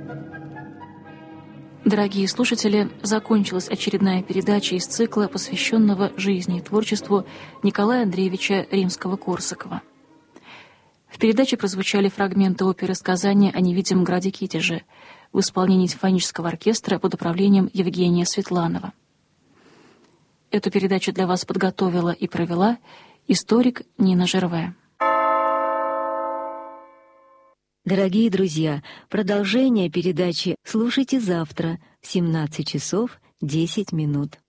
Дорогие слушатели, закончилась очередная передача из цикла, посвященного жизни и творчеству Николая Андреевича Римского-Корсакова. В передаче прозвучали фрагменты оперы «Сказание о невидимом граде Китеже» в исполнении симфонического оркестра под управлением Евгения Светланова. Эту передачу для вас подготовила и провела историк Нина Жерве. Дорогие друзья, продолжение передачи слушайте завтра в 17 часов 10 минут.